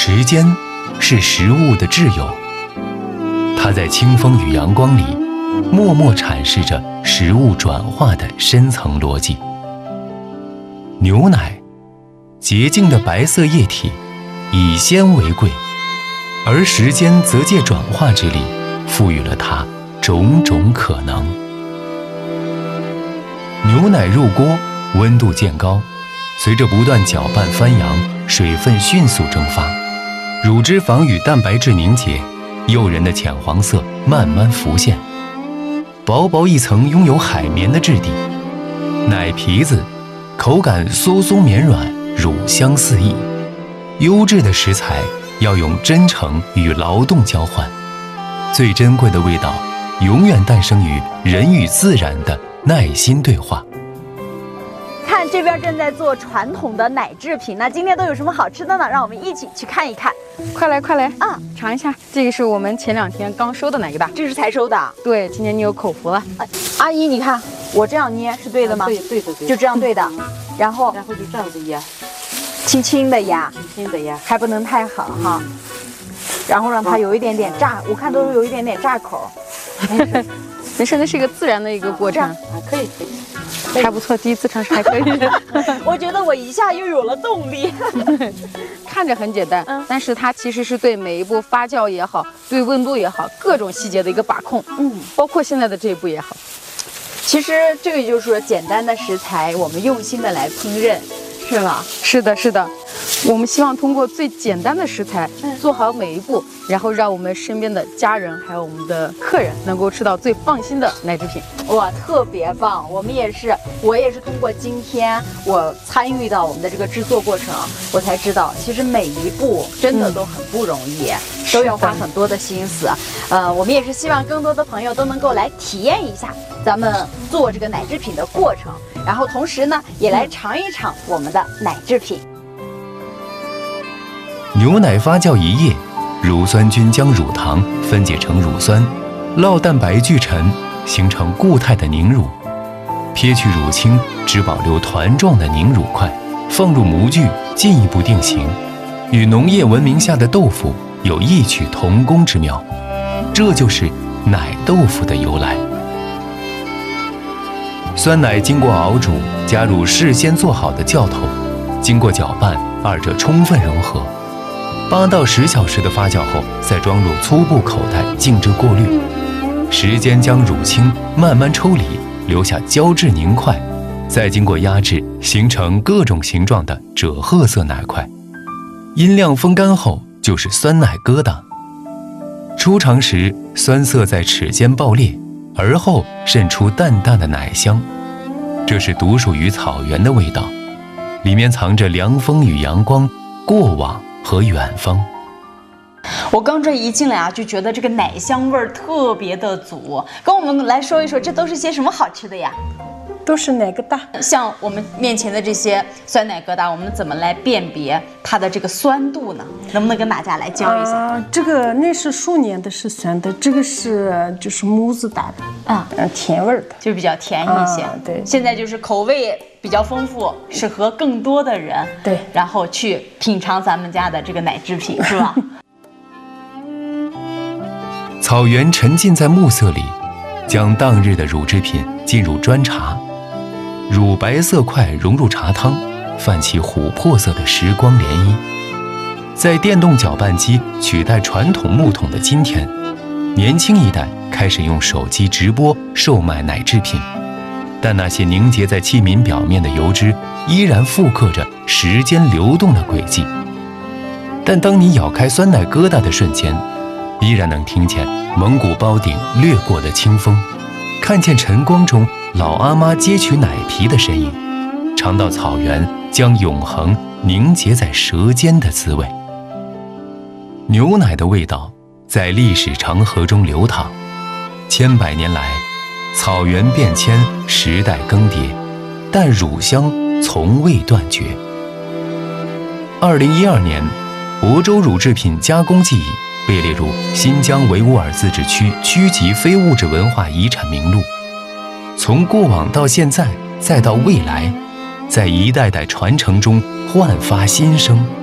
时间是食物的挚友，它在清风与阳光里默默阐释着食物转化的深层逻辑。牛奶，洁净的白色液体，以鲜为贵，而时间则借转化之力，赋予了它种种可能。牛奶入锅，温度渐高，随着不断搅拌翻扬，水分迅速蒸发，乳脂肪与蛋白质凝结，诱人的浅黄色慢慢浮现，薄薄一层拥有海绵的质地，奶皮子口感酥酥绵软，乳香四溢。优质的食材要用真诚与劳动交换，最珍贵的味道永远诞生于人与自然的耐心对话。 看这边正在做传统的奶制品，那今天都有什么好吃的呢？让我们一起去看一看。 快来快来啊， 尝一下，这个是我们前2天刚收的奶疙瘩， 这是才收的。 对，今天你有口福了。 阿姨，你看我这样捏是对的吗？ 对， 就这样对的。然后就这样子压， 轻轻的压， 轻轻的压， 还不能太狠哈。然后让它有一点点炸，我看都是有一点点炸口。 没事，那是一个自然的一个过程。 可以。 还不错，第一次尝试还可以。 我觉得我一下又有了动力。 看着很简单，但是它其实是对每一步发酵也好，对温度也好，各种细节的一个把控。包括现在的这一步也好。 其实这个就是说，简单的食材，我们用心的来烹饪，是吗？ 是的，是的。我们希望通过最简单的食材做好每一步，然后让我们身边的家人还有我们的客人能够吃到最放心的奶制品。 哇，特别棒！我也是通过今天我参与到我们的这个制作过程，我才知道其实每一步真的都很不容易，都要花很多的心思。我们也是希望更多的朋友都能够来体验一下咱们做这个奶制品的过程，然后同时呢也来尝一尝我们的奶制品。 牛奶发酵1夜，乳酸菌将乳糖分解成乳酸，酪蛋白聚沉，形成固态的凝乳。撇去乳清，只保留团状的凝乳块，放入模具进一步定型，与农业文明下的豆腐有异曲同工之妙。这就是奶豆腐的由来。酸奶经过熬煮，加入事先做好的酵头，经过搅拌，二者充分融合。8到10小时的发酵后，再装入粗布口袋静置过滤，时间将乳清慢慢抽离，留下胶质凝块，再经过压制，形成各种形状的赭褐色奶块。阴晾风干后，就是酸奶疙瘩。出尝时，酸涩在齿间爆裂，而后渗出淡淡的奶香，这是独属于草原的味道，里面藏着凉风与阳光、过往和远方。 我刚这一进来啊，就觉得这个奶香味儿特别的足。跟我们来说一说，这都是些什么好吃的呀？ 都是奶疙瘩。 像我们面前的这些酸奶疙瘩，我们怎么来辨别它的这个酸度呢？能不能跟大家来教一下？ 这个那是熟年的，是酸的，这个是就是模子打的啊，甜味的， 就比较甜一些。 对， 现在就是口味比较丰富，适合更多的人。 对， 然后去品尝咱们家的这个奶制品，是吧？ 草原沉浸在暮色里，将当日的乳制品进入砖茶，乳白色块融入茶汤，泛起琥珀色的时光涟漪。在电动搅拌机取代传统木桶的今天，年轻一代开始用手机直播售卖奶制品，但那些凝结在器皿表面的油脂依然复刻着时间流动的轨迹。但当你咬开酸奶疙瘩的瞬间，依然能听见蒙古包顶掠过的清风，看见晨光中老阿妈揭取奶皮的身影，尝到草原将永恒凝结在舌尖的滋味。牛奶的味道在历史长河中流淌，千百年来，草原变迁，时代更迭，但乳香从未断绝。2012年，亳州乳制品加工技艺被列入新疆维吾尔自治区区级非物质文化遗产名录。从过往到现在，再到未来，在一代代传承中焕发新生。